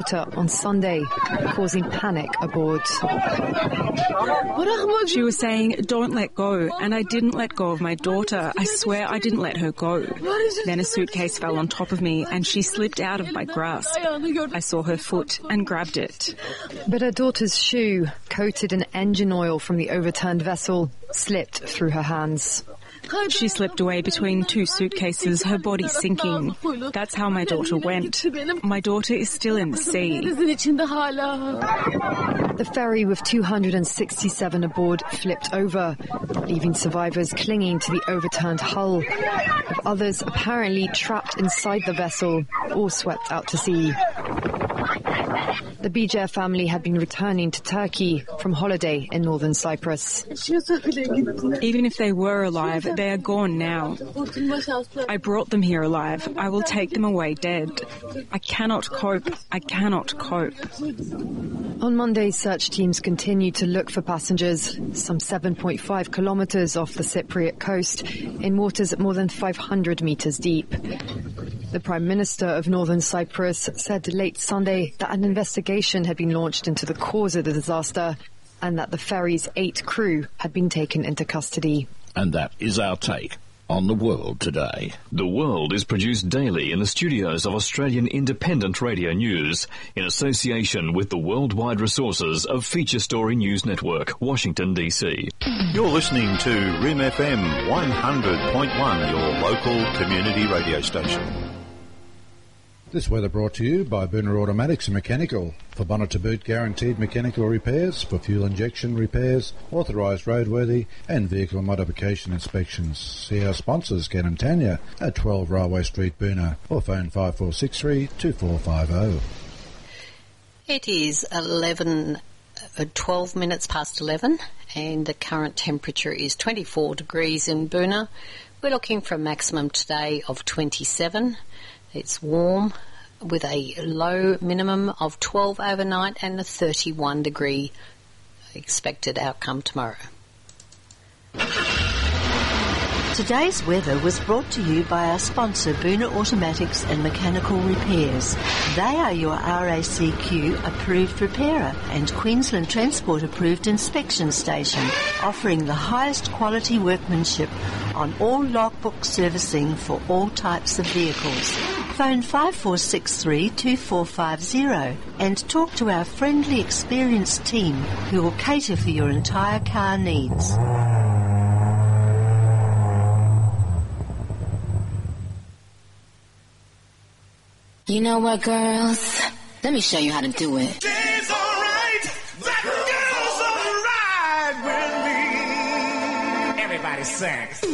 on Sunday, causing panic aboard. She was saying, "Don't let go," and I didn't let go of my daughter. I swear I didn't let her go. Then a suitcase fell on top of me and she slipped out of my grasp. I saw her foot and grabbed it. But her daughter's shoe, coated in engine oil from the overturned vessel, slipped through her hands. She slipped away between two suitcases, her body sinking. That's how my daughter went. My daughter is still in the sea. The ferry with 267 aboard flipped over, leaving survivors clinging to the overturned hull, with others apparently trapped inside the vessel or swept out to sea. The Bijer family had been returning to Turkey from holiday in northern Cyprus. Even if they were alive, they are gone now. I brought them here alive. I will take them away dead. I cannot cope. I cannot cope. On Monday, search teams continued to look for passengers some 7.5 kilometres off the Cypriot coast in waters more than 500 metres deep. The Prime Minister of Northern Cyprus said late Sunday that an investigation had been launched into the cause of the disaster and that the ferry's 8 crew had been taken into custody. And that is our take on the world today. The World is produced daily in the studios of Australian Independent Radio News in association with the worldwide resources of Feature Story News Network, Washington, D.C. You're listening to RIM FM 100.1, your local community radio station. This weather brought to you by Booner Automatics and Mechanical. For bonnet to boot guaranteed mechanical repairs, for fuel injection repairs, authorised roadworthy and vehicle modification inspections. See our sponsors, Ken and Tanya, at 12 Railway Street, Booner, or phone 5463 2450. It is 12 minutes past 11 and the current temperature is 24 degrees in Booner. We're looking for a maximum today of 27. It's warm with a low minimum of 12 overnight and a 31 degree expected outcome tomorrow. Today's weather was brought to you by our sponsor, Booner Automatics and Mechanical Repairs. They are your RACQ approved repairer and Queensland Transport approved inspection station, offering the highest quality workmanship on all logbook servicing for all types of vehicles. Phone 5463 2450 and talk to our friendly, experienced team who will cater for your entire car needs. You know what, girls? Let me show you how to do it. She's alright. That girl's alright with me. Everybody sings.